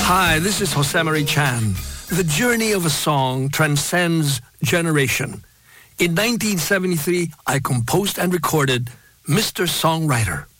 Hi, this is Jose Marie Chan. The journey of a song transcends generation. In 1973, I composed and recorded Mr. Songwriter.